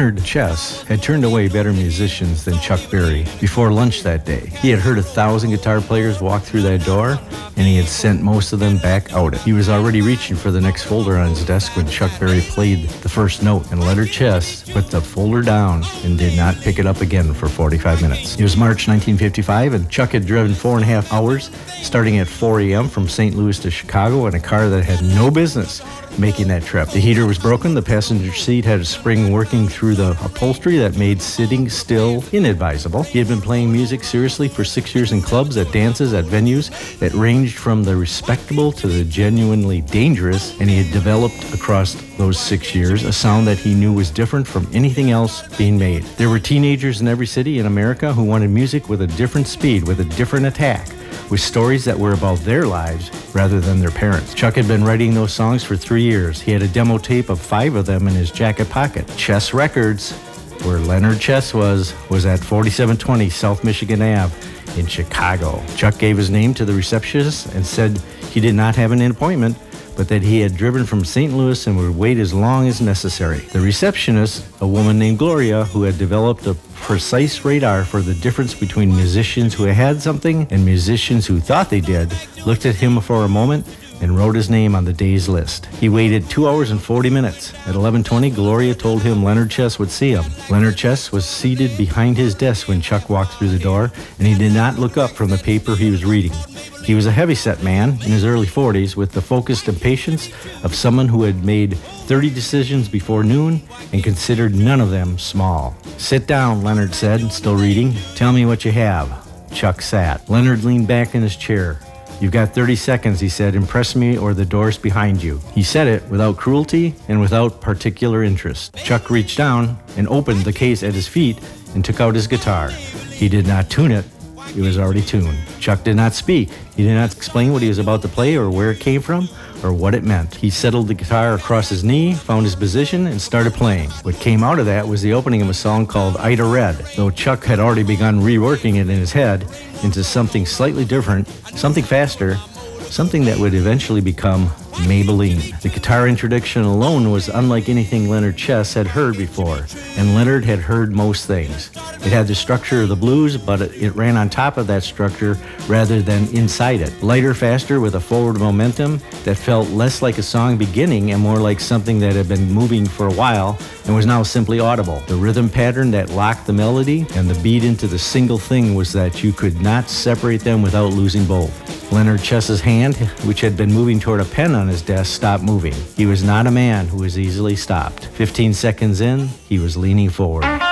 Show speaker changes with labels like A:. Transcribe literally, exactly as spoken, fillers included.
A: Leonard Chess had turned away better musicians than Chuck Berry before lunch that day. He had heard a thousand guitar players walk through that door, and he had sent most of them back out. He was already reaching for the next folder on his desk when Chuck Berry played the first note, and Leonard Chess put the folder down and did not pick it up again for forty-five minutes. It was March nineteen fifty-five, and Chuck had driven four and a half hours, starting at four a.m. from Saint Louis to Chicago in a car that had no business making that trip. The heater was broken, the passenger seat had a spring working through the upholstery that made sitting still inadvisable. He had been playing music seriously for six years in clubs, at dances, at venues that ranged from the respectable to the genuinely dangerous, and he had developed across those six years a sound that he knew was different from anything else being made. There were teenagers in every city in America who wanted music with a different speed, with a different attack, with stories that were about their lives rather than their parents. Chuck had been writing those songs for three years. He had a demo tape of five of them in his jacket pocket. Chess Records, where Leonard Chess was, was at forty-seven twenty South Michigan Avenue in Chicago. Chuck gave his name to the receptionist and said he did not have an appointment, but that he had driven from Saint Louis and would wait as long as necessary. The receptionist, a woman named Gloria, who had developed a precise radar for the difference between musicians who had something and musicians who thought they did, looked at him for a moment and wrote his name on the day's list. He waited two hours and forty minutes. At eleven twenty, Gloria told him Leonard Chess would see him. Leonard Chess was seated behind his desk when Chuck walked through the door, and he did not look up from the paper he was reading. He was a heavyset man in his early forties with the focused impatience of someone who had made thirty decisions before noon and considered none of them small. "Sit down," Leonard said, still reading. "Tell me what you have." Chuck sat. Leonard leaned back in his chair. "You've got thirty seconds, he said. "Impress me or the door's behind you." He said it without cruelty and without particular interest. Chuck reached down and opened the case at his feet and took out his guitar. He did not tune it. It was already tuned. Chuck did not speak. He did not explain what he was about to play or where it came from or what it meant. He settled the guitar across his knee, found his position, and started playing. What came out of that was the opening of a song called Ida Red, though Chuck had already begun reworking it in his head into something slightly different, something faster, something that would eventually become Maybelline. The guitar introduction alone was unlike anything Leonard Chess had heard before, and Leonard had heard most things. It had the structure of the blues, but it ran on top of that structure rather than inside it. Lighter, faster, with a forward momentum that felt less like a song beginning and more like something that had been moving for a while and was now simply audible. The rhythm pattern that locked the melody and the beat into the single thing was that you could not separate them without losing both. Leonard Chess's hand, which had been moving toward a pen on his desk, stopped moving. He was not a man who was easily stopped. Fifteen seconds in, he was leaning forward.